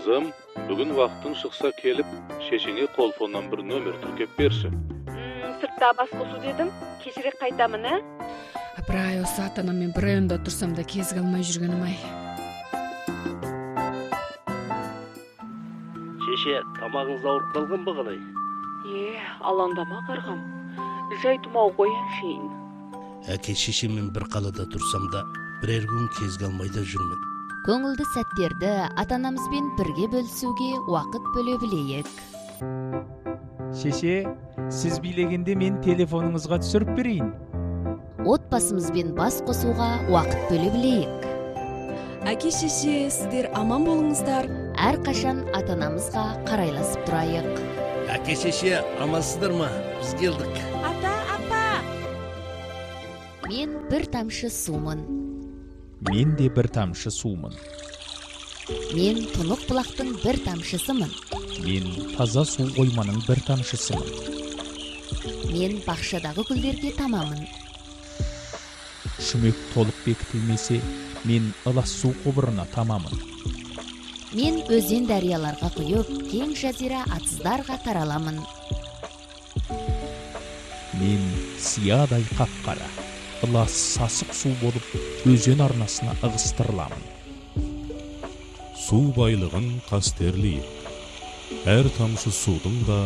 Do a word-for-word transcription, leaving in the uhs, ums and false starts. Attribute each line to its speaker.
Speaker 1: Kızım, bugün vaktin şıksa kelip, şeşeňe kolfondan bir nömer türkep berşi.
Speaker 2: Hmm, sırtta baskısı dedim. Keşirek kaytamın, he?
Speaker 3: Apray, o saatana men bir ayonda otursam da kez kalmay jürgenim ay.
Speaker 4: Şeşe, tamağınız ağırıp kalgan mı kalay?
Speaker 2: Ye, alandama kargam. Jay tumağı koyan şeyin.
Speaker 4: Äke şeşemin bir kalada tursam da, birer gün kez kalmayda jürmen.
Speaker 5: Көңүлдүү сәттерди ата-анамыз менен бирге бөлүшүүгө убакыт бөлө билейик.
Speaker 6: Шеше, сиз бийлегенде мен телефонуңузга түшүрүп берейин.
Speaker 5: Отбасыбыз менен бас косууга убакыт бөлө билейик.
Speaker 3: Аке шеше, сиздер аман болуңуздар.
Speaker 5: Ар качан ата-анамызга карайласып турайык.
Speaker 4: Äke şeşe, amansыздар ма? Biz geldik.
Speaker 3: Ата, апа!
Speaker 5: Мен бир тамчы суумун.
Speaker 6: Мен де бір тамшы суумун.
Speaker 5: Мен тунук булактын бир тамчысымын.
Speaker 6: Мен таза суу койманын бір тамшысымын.
Speaker 5: Мен бакчадагы гүлдерге тамамын.
Speaker 6: Шүмөк толук бекитилмесе, мен ылас суу кубуруна тамамын.
Speaker 5: Мен өзен дарыяларга куюп, кең жазира атыздарга тараламын.
Speaker 6: Мен сыядай капкара, ылас сасык суу болуп, өзен арнасына ыгыстырыламын.
Speaker 7: Суу байлыгын кастерлейик. Әр тамшы судың да